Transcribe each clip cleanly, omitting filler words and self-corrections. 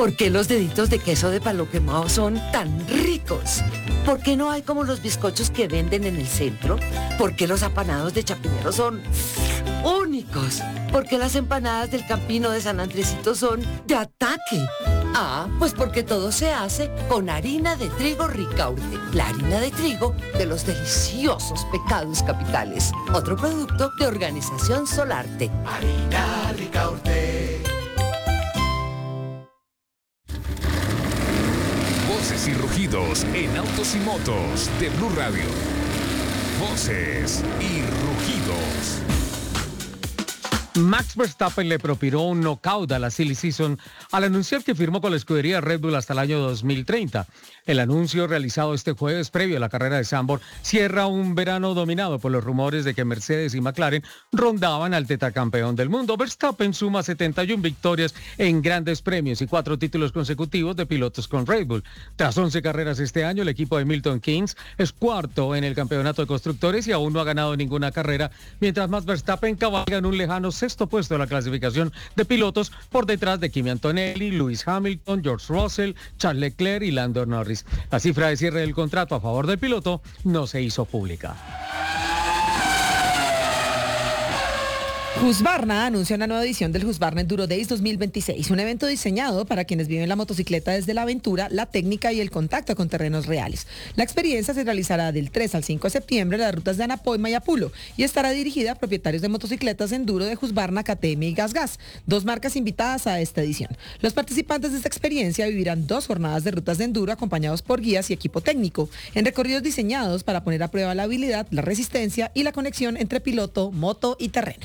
¿Por qué los deditos de queso de palo quemado son tan ricos? ¿Por qué no hay como los bizcochos que venden en el centro? ¿Por qué los apanados de Chapinero son únicos? ¿Por qué las empanadas del Campino de San Andresito son de ataque? Ah, pues porque todo se hace con harina de trigo Ricaurte, la harina de trigo de los deliciosos pecados capitales. Otro producto de Organización Solarte. Harina Ricaurte. Voces y rugidos en autos y motos de Blue Radio. Voces y rugidos. Max Verstappen le propinó un knockout a la Silly Season al anunciar que firmó con la escudería Red Bull hasta el año 2030. El anuncio realizado este jueves previo a la carrera de Zandvoort cierra un verano dominado por los rumores de que Mercedes y McLaren rondaban al tetracampeón del mundo. Verstappen suma 71 victorias en grandes premios y 4 títulos consecutivos de pilotos con Red Bull. Tras 11 carreras este año, el equipo de Milton Keynes es cuarto en el campeonato de constructores y aún no ha ganado ninguna carrera, mientras Max Verstappen cabalga en un lejano sexto puesto de la clasificación de pilotos por detrás de Kimi Antonelli, Lewis Hamilton, George Russell, Charles Leclerc y Lando Norris. La cifra de cierre del contrato a favor del piloto no se hizo pública. Husqvarna anuncia una nueva edición del Husqvarna Enduro Days 2026, un evento diseñado para quienes viven la motocicleta desde la aventura, la técnica y el contacto con terrenos reales. La experiencia se realizará del 3 al 5 de septiembre en las rutas de Anapoima y Apulo y estará dirigida a propietarios de motocicletas enduro de Husqvarna, KTM y GasGas, 2 marcas invitadas a esta edición. Los participantes de esta experiencia vivirán 2 jornadas de rutas de enduro acompañados por guías y equipo técnico, en recorridos diseñados para poner a prueba la habilidad, la resistencia y la conexión entre piloto, moto y terreno.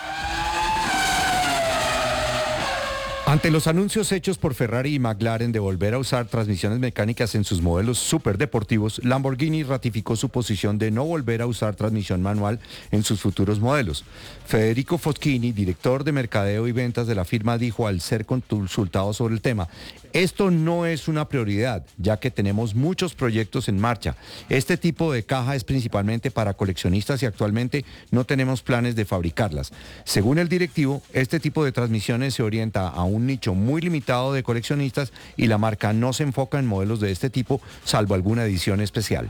Ante los anuncios hechos por Ferrari y McLaren de volver a usar transmisiones mecánicas en sus modelos superdeportivos, Lamborghini ratificó su posición de no volver a usar transmisión manual en sus futuros modelos. Federico Foschini, director de mercadeo y ventas de la firma, dijo al ser consultado sobre el tema: esto no es una prioridad, ya que tenemos muchos proyectos en marcha. Este tipo de caja es principalmente para coleccionistas y actualmente no tenemos planes de fabricarlas. Según el directivo, este tipo de transmisiones se orienta a un nicho muy limitado de coleccionistas y la marca no se enfoca en modelos de este tipo, salvo alguna edición especial.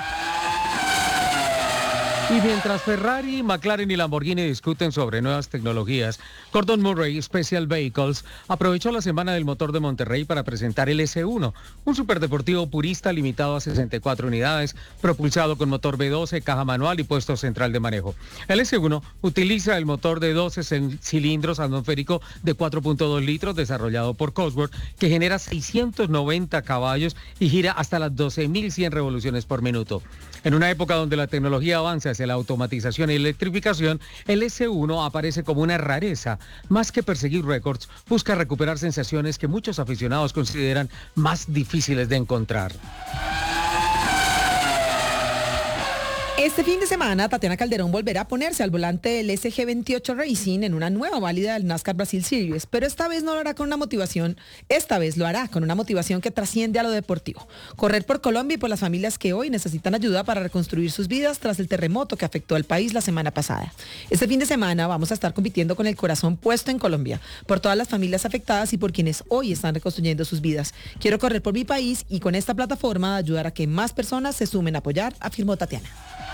Y mientras Ferrari, McLaren y Lamborghini discuten sobre nuevas tecnologías, Gordon Murray Special Vehicles aprovechó la Semana del Motor de Monterrey para presentar el S1, un superdeportivo purista limitado a 64 unidades, propulsado con motor V12, caja manual y puesto central de manejo. El S1 utiliza el motor de 12 cilindros atmosférico de 4.2 litros desarrollado por Cosworth, que genera 690 caballos y gira hasta las 12.100 revoluciones por minuto. En una época donde la tecnología avanza hacia la automatización y electrificación, el S1 aparece como una rareza. Más que perseguir récords, busca recuperar sensaciones que muchos aficionados consideran más difíciles de encontrar. Este fin de semana, Tatiana Calderón volverá a ponerse al volante del SG28 Racing en una nueva válida del NASCAR Brasil Series, pero esta vez no lo hará con una motivación, que trasciende a lo deportivo. Correr por Colombia y por las familias que hoy necesitan ayuda para reconstruir sus vidas tras el terremoto que afectó al país la semana pasada. Este fin de semana vamos a estar compitiendo con el corazón puesto en Colombia, por todas las familias afectadas y por quienes hoy están reconstruyendo sus vidas. Quiero correr por mi país y con esta plataforma ayudar a que más personas se sumen a apoyar, afirmó Tatiana.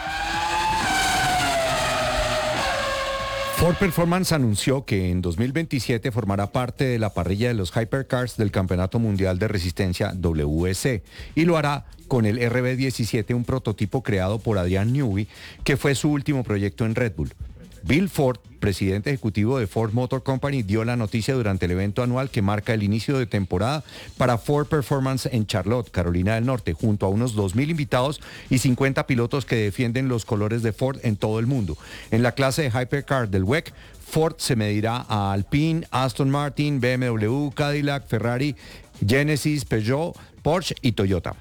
Ford Performance anunció que en 2027 formará parte de la parrilla de los Hypercars del Campeonato Mundial de Resistencia WEC y lo hará con el RB17, un prototipo creado por Adrian Newey, que fue su último proyecto en Red Bull. Bill Ford, presidente ejecutivo de Ford Motor Company, dio la noticia durante el evento anual que marca el inicio de temporada para Ford Performance en Charlotte, Carolina del Norte, junto a unos 2.000 invitados y 50 pilotos que defienden los colores de Ford en todo el mundo. En la clase de Hypercar del WEC, Ford se medirá a Alpine, Aston Martin, BMW, Cadillac, Ferrari, Genesis, Peugeot, Porsche y Toyota.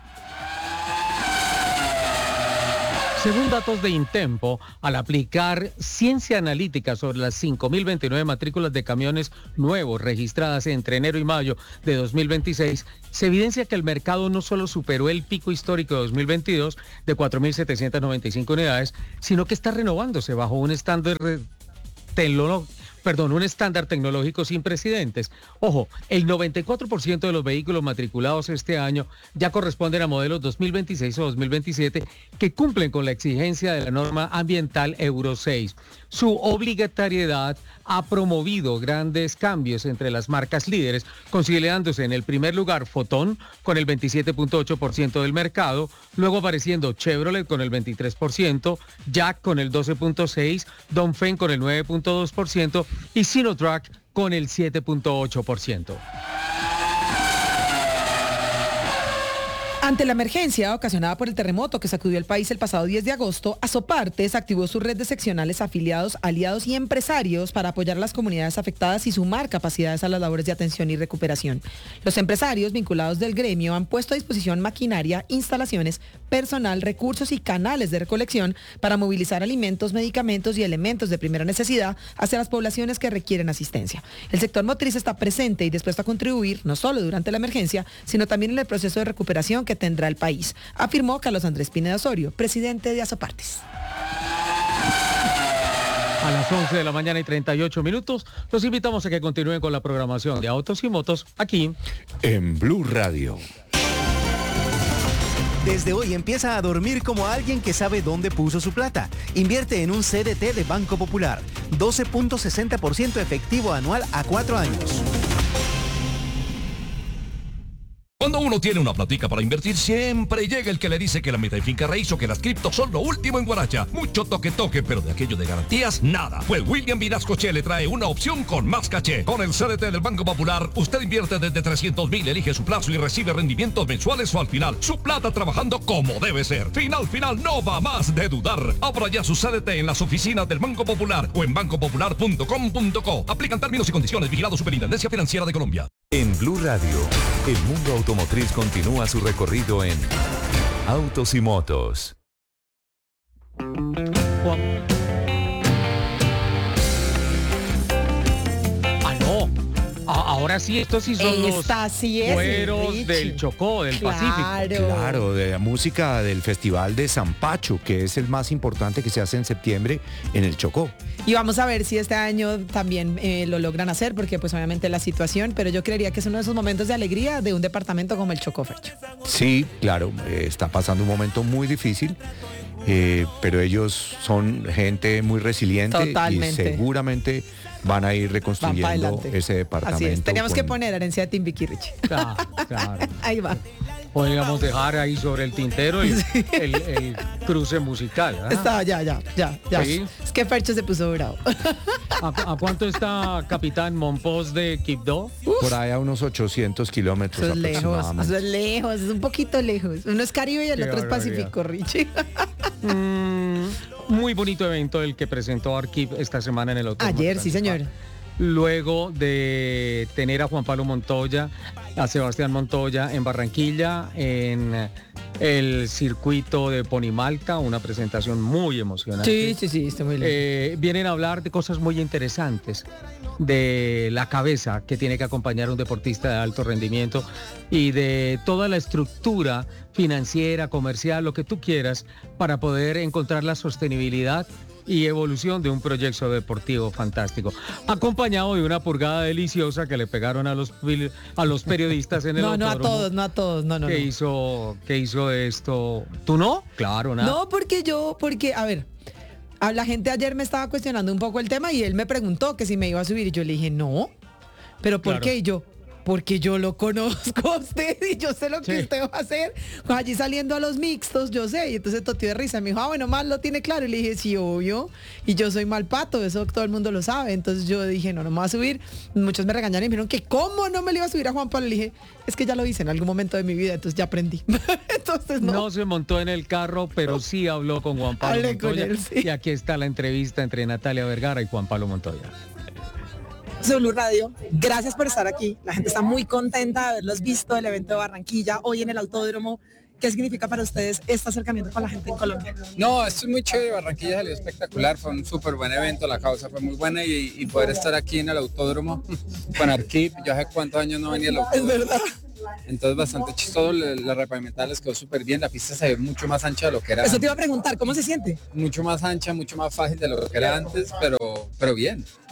Según datos de Intempo, al aplicar ciencia analítica sobre las 5.029 matrículas de camiones nuevos registradas entre enero y mayo de 2026, se evidencia que el mercado no solo superó el pico histórico de 2022 de 4.795 unidades, sino que está renovándose bajo un estándar un estándar tecnológico sin precedentes. Ojo, el 94% de los vehículos matriculados este año ya corresponden a modelos 2026 o 2027 que cumplen con la exigencia de la norma ambiental Euro 6. Su obligatoriedad ha promovido grandes cambios entre las marcas líderes, considerándose en el primer lugar Foton con el 27.8% del mercado, luego apareciendo Chevrolet con el 23%, Jack con el 12.6%, Dongfeng con el 9.2% y Sinotruk con el 7.8%. Ante la emergencia ocasionada por el terremoto que sacudió el país el pasado 10 de agosto, Asopartes activó su red de seccionales afiliados, aliados y empresarios para apoyar a las comunidades afectadas y sumar capacidades a las labores de atención y recuperación. Los empresarios vinculados del gremio han puesto a disposición maquinaria, instalaciones, personal, recursos y canales de recolección para movilizar alimentos, medicamentos y elementos de primera necesidad hacia las poblaciones que requieren asistencia. El sector motriz está presente y dispuesto a contribuir no solo durante la emergencia, sino también en el proceso de recuperación que tendrá el país, afirmó Carlos Andrés Pineda Osorio, presidente de Asopartes. A las 11 de la mañana y 38 minutos, los invitamos a que continúen con la programación de Autos y Motos aquí en Blue Radio. Desde hoy empieza a dormir como alguien que sabe dónde puso su plata. Invierte en un CDT de Banco Popular. 12.60% efectivo anual a 4 años. Cuando uno tiene una platica para invertir, siempre llega el que le dice que la meta de finca raíz o que las criptos son lo último en Guaracha. Mucho toque, pero de aquello de garantías, nada. Pues William Vinascoche le trae una opción con más caché. Con el CDT del Banco Popular, usted invierte desde 300,000, elige su plazo y recibe rendimientos mensuales o al final. Su plata trabajando como debe ser. Final, no va más de dudar. Abra ya su CDT en las oficinas del Banco Popular o en bancopopular.com.co. Aplican términos y condiciones. Vigilado Superintendencia Financiera de Colombia. En Blue Radio, el mundo automotriz continúa su recorrido en Autos y Motos. Ahora sí, estos sí son los cueros Richie. del Chocó, del Pacífico. Claro, de la música del Festival de Zampacho, que es el más importante que se hace en septiembre en el Chocó. Y vamos a ver si este año también lo logran hacer, porque pues obviamente la situación, pero yo creería que es uno de esos momentos de alegría de un departamento como el Chocó, Fercho. Sí, claro, está pasando un momento muy difícil, pero ellos son gente muy resiliente. Totalmente. Y seguramente van a ir reconstruyendo ese departamento. Así es, teníamos que poner herencia de Timbiquí, Richie. Claro. Ahí va. Podríamos dejar ahí sobre el tintero el cruce musical. ¿Ah? Está, ya. Sí. Es que Fercho se puso bravo. ¿A cuánto está Capitán Monpós de Quibdó? Por ahí a unos 800 kilómetros Eso es lejos, aproximadamente. eso es lejos, es un poquito lejos. Uno es Caribe y el Qué otro es barbaridad. Pacífico, Richie. Muy bonito evento el que presentó Arquip esta semana en el Hotel Ayer, Monumental sí, señor. Spa. Luego de tener a Juan Pablo Montoya, a Sebastián Montoya en Barranquilla, en el circuito de Ponimalta, una presentación muy emocionante. Sí, está muy lejos. Vienen a hablar de cosas muy interesantes, de la cabeza que tiene que acompañar a un deportista de alto rendimiento y de toda la estructura financiera, comercial, lo que tú quieras, para poder encontrar la sostenibilidad y evolución de un proyecto deportivo fantástico, acompañado de una purgada deliciosa que le pegaron a los periodistas en el No a autódromo. todos, no. ¿Qué hizo esto? ¿Tú no? Claro, nada. No, porque, a ver, la gente ayer me estaba cuestionando un poco el tema y él me preguntó que si me iba a subir y yo le dije, no, pero ¿por Claro. qué? Y yo, porque yo lo conozco a usted y yo sé lo que Sí. usted va a hacer. Pues allí saliendo a los mixtos, yo sé. Y entonces toteó de risa. Me dijo, bueno, más lo tiene claro. Y le dije, sí, obvio. Y yo soy mal pato, eso todo el mundo lo sabe. Entonces yo dije, no me voy a subir. Muchos me regañaron y me dijeron que cómo no me le iba a subir a Juan Pablo. Le dije, es que ya lo hice en algún momento de mi vida, entonces ya aprendí. Entonces No se montó en el carro, pero sí habló con Juan Pablo Hablé con Montoya. él, sí. Y aquí está la entrevista entre Natalia Vergara y Juan Pablo Montoya. Soy Blue Radio, gracias por estar aquí. La gente está muy contenta de haberlos visto, el evento de Barranquilla, hoy en el autódromo. ¿Qué significa para ustedes este acercamiento con la gente en Colombia? No, esto es muy chévere, Barranquilla salió espectacular, fue un súper buen evento, la causa fue muy buena y poder estar aquí en el autódromo con Arquip, yo hace cuántos años no venía al autódromo. Es verdad. Entonces bastante chistoso, la repavimentada les quedó súper bien, la pista se ve mucho más ancha de lo que era. Eso te iba a preguntar, ¿cómo se siente? Mucho más ancha, mucho más fácil de lo que era antes, pero bien.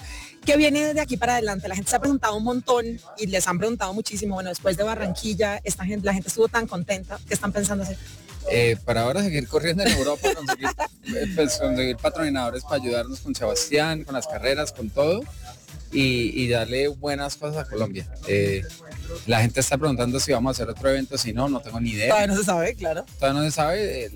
¿Qué viene de aquí para adelante? La gente se ha preguntado un montón y les han preguntado muchísimo. Bueno, después de Barranquilla, la gente estuvo tan contenta. ¿Qué están pensando hacer? Para ahora seguir corriendo en Europa, conseguir patrocinadores para ayudarnos con Sebastián, con las carreras, con todo y darle buenas cosas a Colombia. La gente está preguntando si vamos a hacer otro evento, si no tengo ni idea. Todavía no se sabe, claro. Todavía no se sabe.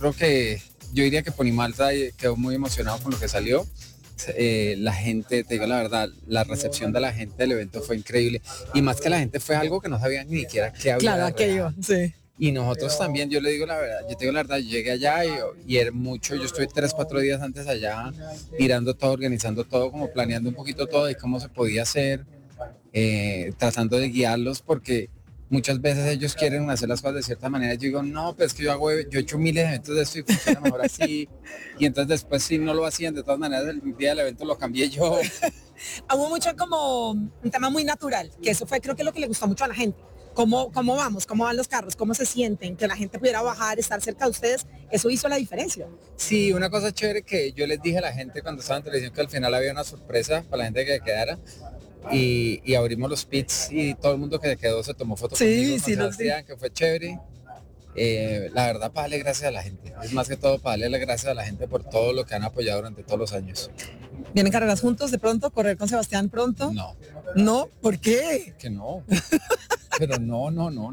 Yo diría que Ponimalta quedó muy emocionado con lo que salió. La gente, te digo la verdad, la recepción de la gente del evento fue increíble. Y más que la gente fue algo que no sabían ni siquiera qué había. Claro, aquello, sí. Y nosotros también, yo le digo la verdad, yo te digo la verdad, yo llegué allá y era mucho, yo estuve 3-4 días antes allá, mirando todo, organizando todo, como planeando un poquito todo y cómo se podía hacer, tratando de guiarlos, porque muchas veces ellos quieren hacer las cosas de cierta manera. Yo digo, no, pues que yo he hecho miles de eventos de esto y funciona mejor así. Y entonces después si no lo hacían, de todas maneras el día del evento lo cambié yo. Hubo mucho como un tema muy natural, que eso fue creo que lo que le gustó mucho a la gente. ¿Cómo vamos? ¿Cómo van los carros? ¿Cómo se sienten? Que la gente pudiera bajar, estar cerca de ustedes, eso hizo la diferencia. Sí, una cosa chévere que yo les dije a la gente cuando estaba en televisión que al final había una sorpresa para la gente que quedara. Y abrimos los pits y todo el mundo que quedó se tomó fotos conmigo, con Sebastián, que fue chévere. La verdad, para darle gracias a la gente. Es más que todo para darle las gracias a la gente por todo lo que han apoyado durante todos los años. ¿Vienen carreras juntos de pronto? ¿Correr con Sebastián pronto? No. ¿No? ¿Por qué? Que no. Pero no.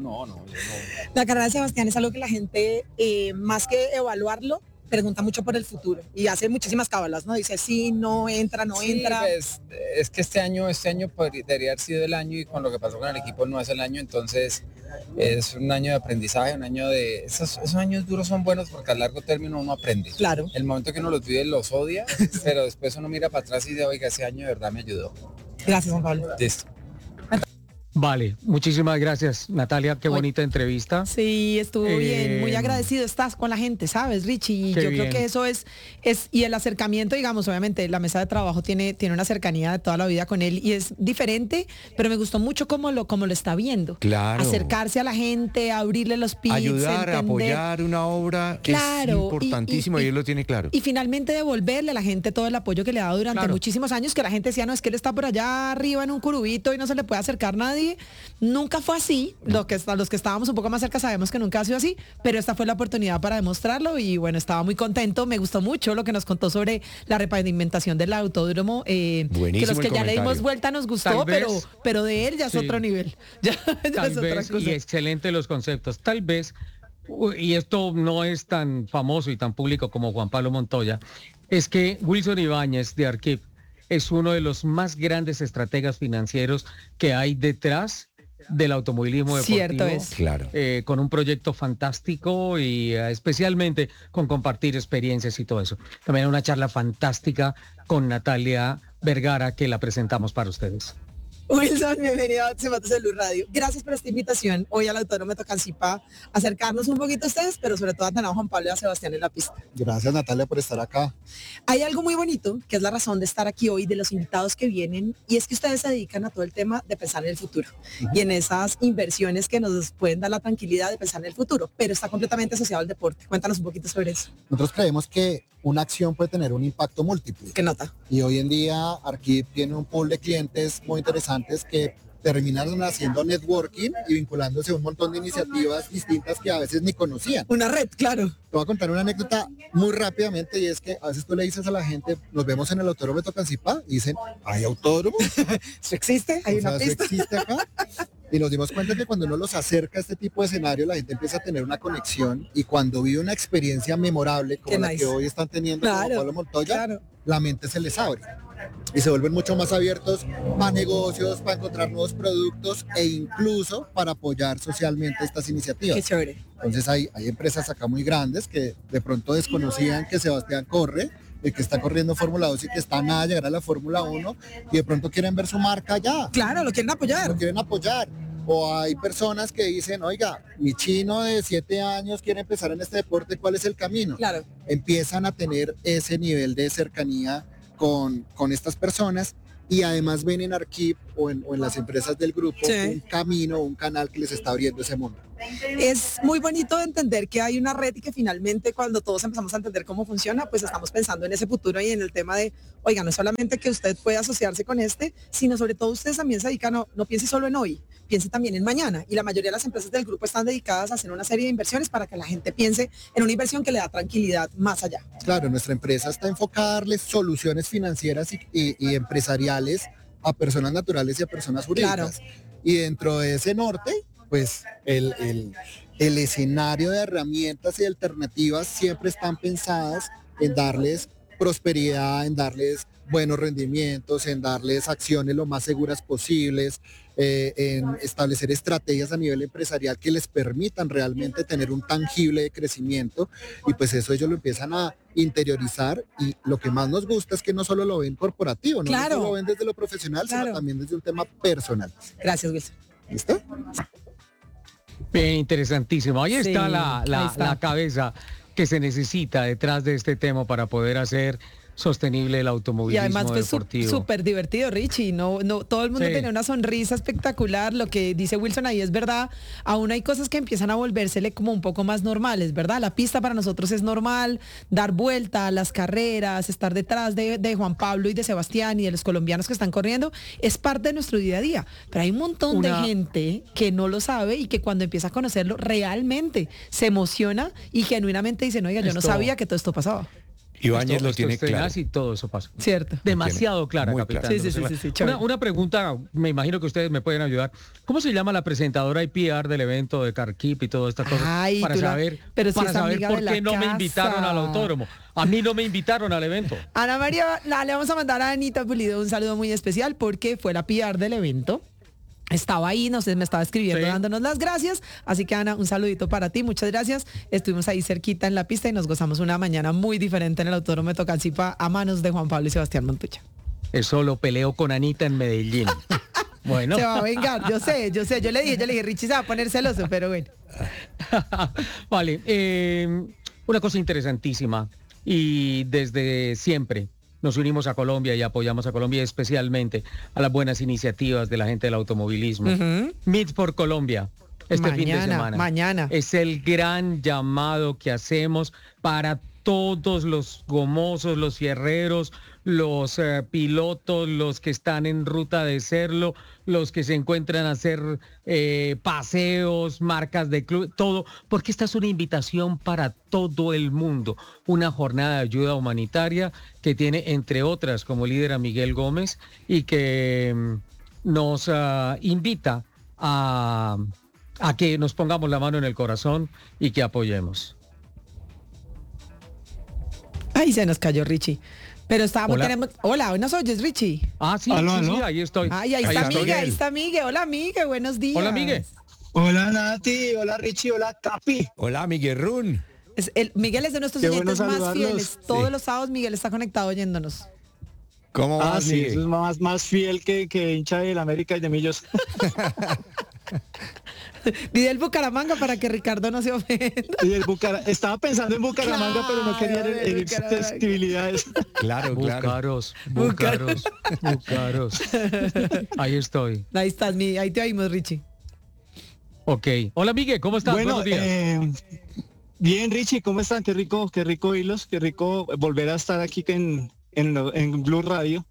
La carrera de Sebastián es algo que la gente, más que evaluarlo, pregunta mucho por el futuro y hace muchísimas cábalas, ¿no? Dice sí, no entra. Pues, es que este año debería haber sido el año y con lo que pasó con el equipo no es el año, entonces es un año de aprendizaje, un año de... Esos años duros son buenos porque a largo término uno aprende. Claro. El momento que uno los vive los odia, pero después uno mira para atrás y dice, oiga, ese año de verdad me ayudó. Gracias, Juan Pablo. Listo. Vale, muchísimas gracias, Natalia, qué bonita entrevista. Sí, estuvo bien, muy agradecido estás con la gente, ¿sabes, Richie? Y yo creo que eso es, y el acercamiento, digamos, obviamente la mesa de trabajo tiene una cercanía de toda la vida con él y es diferente, pero me gustó mucho cómo lo está viendo. Claro. Acercarse a la gente, abrirle los pits, ayudar, entender. apoyar una obra, claro, es importantísimo y él lo tiene claro. Y finalmente devolverle a la gente todo el apoyo que le ha dado durante muchísimos años, que la gente decía, no, es que él está por allá arriba en un curubito y no se le puede acercar nadie. Nunca fue así, los que estábamos un poco más cerca sabemos que nunca ha sido así, pero esta fue la oportunidad para demostrarlo y bueno, estaba muy contento, me gustó mucho lo que nos contó sobre la repavimentación del autódromo, que los que ya le dimos vuelta nos gustó, pero de él ya es otro nivel, ya es otra cosa. Y excelente los conceptos, tal vez, y esto no es tan famoso y tan público como Juan Pablo Montoya, es que Wilson Ibáñez de Arquip es uno de los más grandes estrategas financieros que hay detrás del automovilismo deportivo. Cierto es. Claro. Con un proyecto fantástico y especialmente con compartir experiencias y todo eso. También una charla fantástica con Natalia Vergara que la presentamos para ustedes. Wilson, bienvenido a Autos de Blue Radio. Gracias por esta invitación hoy al Autódromo de Tocancipá, acercarnos un poquito a ustedes, pero sobre todo a tener a Juan Pablo y a Sebastián en la pista. Gracias, Natalia, por estar acá. Hay algo muy bonito, que es la razón de estar aquí hoy, de los invitados que vienen, y es que ustedes se dedican a todo el tema de pensar en el futuro y en esas inversiones que nos pueden dar la tranquilidad de pensar en el futuro, pero está completamente asociado al deporte. Cuéntanos un poquito sobre eso. Nosotros creemos que una acción puede tener un impacto múltiple. ¿Qué nota? Y hoy en día Arquip tiene un pool de clientes muy interesantes que terminaron haciendo networking y vinculándose a un montón de iniciativas distintas que a veces ni conocían. Una red, claro. Te voy a contar una anécdota muy rápidamente y es que a veces tú le dices a la gente, nos vemos en el autódromo de Tocancipá y dicen, ¿hay autódromo? ¿Eso existe? ¿Hay una pista? ¿Eso existe acá? Y nos dimos cuenta que cuando uno los acerca a este tipo de escenario, la gente empieza a tener una conexión y cuando vive una experiencia memorable como la que hoy están teniendo con Pablo Montoya, la mente se les abre y se vuelven mucho más abiertos para negocios, para encontrar nuevos productos e incluso para apoyar socialmente estas iniciativas. Qué chévere. Entonces hay empresas acá muy grandes que de pronto desconocían que Sebastián corre, y que está corriendo Fórmula 2 y que está a nada de llegar a la Fórmula 1 y de pronto quieren ver su marca allá. Claro, lo quieren apoyar. Lo quieren apoyar. O hay personas que dicen, oiga, mi chino de 7 años quiere empezar en este deporte, ¿cuál es el camino? Claro. Empiezan a tener ese nivel de cercanía con estas personas y además ven en Arquip o en las empresas del grupo un camino, un canal que les está abriendo ese mundo. Es muy bonito entender que hay una red y que finalmente cuando todos empezamos a entender cómo funciona, pues estamos pensando en ese futuro y en el tema de, oiga, no es solamente que usted pueda asociarse con sino sobre todo ustedes también se dedican, no piense solo en hoy, piense también en mañana. Y la mayoría de las empresas del grupo están dedicadas a hacer una serie de inversiones para que la gente piense en una inversión que le da tranquilidad más allá. Claro, nuestra empresa está enfocada a darles soluciones financieras y empresariales a personas naturales y a personas jurídicas. Claro. Y dentro de ese norte, pues el escenario de herramientas y alternativas siempre están pensadas en darles prosperidad, en darles buenos rendimientos, en darles acciones lo más seguras posibles, en establecer estrategias a nivel empresarial que les permitan realmente tener un tangible de crecimiento, y pues eso ellos lo empiezan a interiorizar, y lo que más nos gusta es que no solo lo ven corporativo, no solo lo ven desde lo profesional, sino también desde un tema personal. Gracias, Wilson. ¿Listo? Bien, interesantísimo. Ahí está la cabeza que se necesita detrás de este tema para poder hacer sostenible el automovilismo. Y además deportivo. Súper divertido, Richie. No, todo el mundo tenía una sonrisa espectacular. Lo que dice Wilson ahí es verdad. Aún hay cosas que empiezan a volvérsele como un poco más normales, ¿verdad? La pista para nosotros es normal, dar vuelta a las carreras, estar detrás de Juan Pablo y de Sebastián y de los colombianos que están corriendo, es parte de nuestro día a día. Pero hay un montón de gente que no lo sabe y que cuando empieza a conocerlo realmente se emociona y genuinamente dicen, oiga, yo no sabía que todo esto pasaba. Ibáñez lo tiene claro. Y todo eso pasa. Cierto. Demasiado clara, capitán. Sí, una pregunta, me imagino que ustedes me pueden ayudar. ¿Cómo se llama la presentadora y PR del evento de Carquip y todas estas cosas? Para saber por qué no me invitaron al autódromo. A mí no me invitaron al evento. Ana María, le vamos a mandar a Anita Pulido un saludo muy especial porque fue la PR del evento. Estaba ahí, me estaba escribiendo, dándonos las gracias. Así que, Ana, un saludito para ti, muchas gracias. Estuvimos ahí cerquita en la pista y nos gozamos una mañana muy diferente en el Autódromo de Tocancipá a manos de Juan Pablo y Sebastián Montucha. Eso lo peleo con Anita en Medellín. Bueno. Se va a vengar, yo sé. Yo le dije, Richie se va a poner celoso, pero bueno. Vale, una cosa interesantísima, y desde siempre nos unimos a Colombia y apoyamos a Colombia, especialmente a las buenas iniciativas de la gente del automovilismo. Meet for Colombia, fin de semana. Mañana. Es el gran llamado que hacemos para todos los gomosos, los fierreros, los pilotos, los que están en ruta de serlo, los que se encuentran a hacer paseos, marcas de club, todo, porque esta es una invitación para todo el mundo, una jornada de ayuda humanitaria que tiene, entre otras, como líder a Miguel Gómez, y que nos invita a que nos pongamos la mano en el corazón y que apoyemos. Ay, se nos cayó Richie. Pero estábamos... Hola, ¿nos oyes, Richie? Sí, ahí estoy. Ay, ahí está Miguel. Hola, Miguel, buenos días. Hola, Miguel. Hola, Nati. Hola, Richie. Hola, Capi. Hola, Miguel Run. Miguel es de nuestros oyentes más fieles. Todos los sábados Miguel está conectado oyéndonos. ¿Cómo vas, sí, eso es más fiel que hincha del América y de Millos. Dile el Bucaramanga para que Ricardo no se ofenda. Estaba pensando en Bucaramanga, pero no quería herir susceptibilidades. Claro. Bucaros. Ahí estoy. Ahí estás, ahí te oímos, Richie. Ok. Hola, Miguel, ¿cómo estás? Bueno, buenos días. Bien, Richie, ¿cómo están? Qué rico oírlos, qué rico volver a estar aquí en Blue Radio.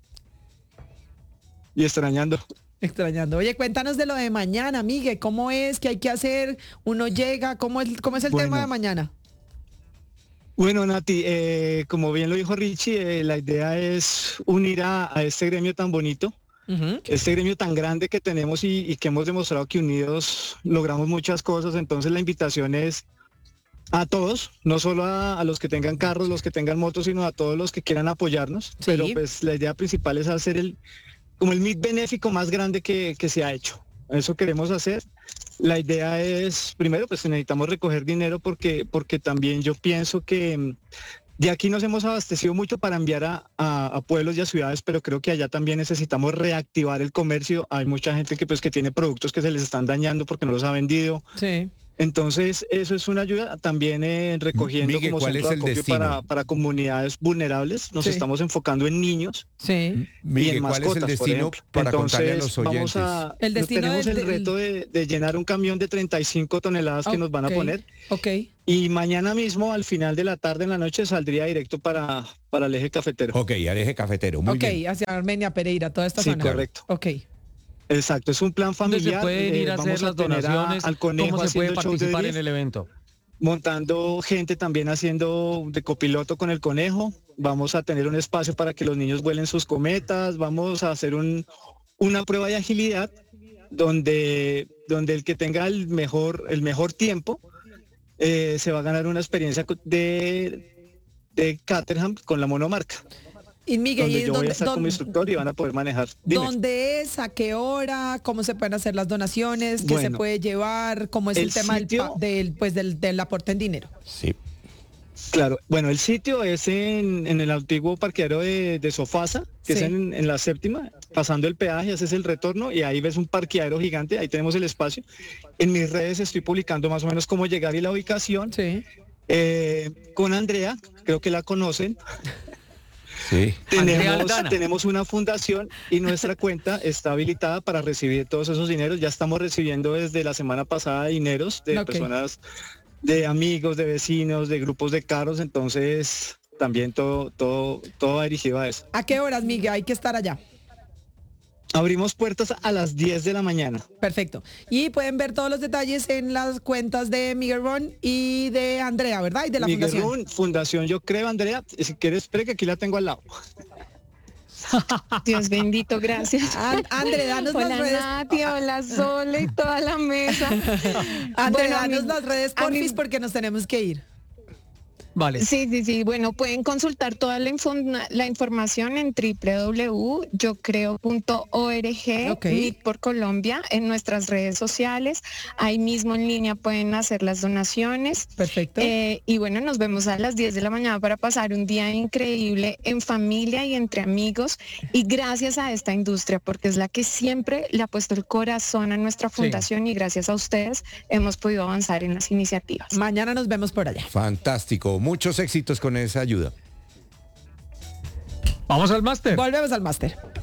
Y extrañando. Oye, cuéntanos de lo de mañana, Miguel. ¿Cómo es? ¿Qué hay que hacer? ¿Uno llega? ¿Cómo es el tema de mañana? Bueno, Nati, como bien lo dijo Richie, la idea es unir a este gremio tan bonito, este gremio tan grande que tenemos y que hemos demostrado que unidos logramos muchas cosas. Entonces la invitación es a todos, no solo a los que tengan carros, los que tengan motos, sino a todos los que quieran apoyarnos. Sí. Pero pues la idea principal es hacer como el meet benéfico más grande que se ha hecho. Eso queremos hacer. La idea es, primero, pues necesitamos recoger dinero porque también yo pienso que de aquí nos hemos abastecido mucho para enviar a pueblos y a ciudades, pero creo que allá también necesitamos reactivar el comercio. Hay mucha gente que tiene productos que se les están dañando porque no los ha vendido. Sí. Entonces, eso es una ayuda también recogiendo Miguel, como ¿cuál centro es de el acopio destino? para comunidades vulnerables. Nos estamos enfocando en niños y Miguel, en ¿cuál mascotas, es el por destino ejemplo. para Entonces, contarle a los oyentes? tenemos el reto de llenar un camión de 35 toneladas que nos van a poner. Y mañana mismo, al final de la tarde, en la noche, saldría directo para el eje cafetero. Ok, al eje cafetero, muy bien. hacia Armenia, Pereira, toda esta zona. Sí, correcto. Ok. Exacto, es un plan familiar. Se pueden ir a hacer las donaciones, al conejo, ¿cómo se puede haciendo show de participar drift, en el evento? montando gente también haciendo de copiloto con el conejo. Vamos a tener un espacio para que los niños vuelen sus cometas. Vamos a hacer una prueba de agilidad donde el que tenga el mejor tiempo se va a ganar una experiencia de Caterham con la monomarca. Y Miguel, donde yo voy a estar como instructor y van a poder manejar. Dime. ¿Dónde es? ¿A qué hora? ¿Cómo se pueden hacer las donaciones? ¿Qué se puede llevar? ¿Cómo es el tema del aporte en dinero? Sí. Claro, bueno, el sitio es en el antiguo parqueadero de Sofasa, que es en la séptima, pasando el peaje, haces el retorno y ahí ves un parqueadero gigante, ahí tenemos el espacio. En mis redes estoy publicando más o menos cómo llegar y la ubicación. Con Andrea, creo que la conocen. Sí. Tenemos una fundación y nuestra cuenta está habilitada para recibir todos esos dineros. Ya estamos recibiendo desde la semana pasada dineros de personas, de amigos, de vecinos, de grupos de carros. Entonces también todo va dirigido a eso. ¿A qué horas, Miguel? Hay que estar allá. Abrimos puertas a las 10 de la mañana. Perfecto. Y pueden ver todos los detalles en las cuentas de Miguel Ron y de Andrea, ¿verdad? Y de la Miguel fundación. Ron, fundación, yo creo, Andrea. Si quieres, espere que aquí la tengo al lado. Dios bendito, gracias. Andrea, danos hola, las redes. Nati, hola Sole y toda la mesa. Andrea, danos las redes, porfis, porque nos tenemos que ir. Vale. Sí. Bueno, pueden consultar toda la información en www.yocreo.org, MIT por Colombia, en nuestras redes sociales. Ahí mismo en línea pueden hacer las donaciones. Perfecto. Y bueno, nos vemos a las 10 de la mañana para pasar un día increíble en familia y entre amigos. Y gracias a esta industria, porque es la que siempre le ha puesto el corazón a nuestra fundación y gracias a ustedes hemos podido avanzar en las iniciativas. Mañana nos vemos por allá. Fantástico. Muchos éxitos con esa ayuda. Vamos al máster. Volvemos al máster.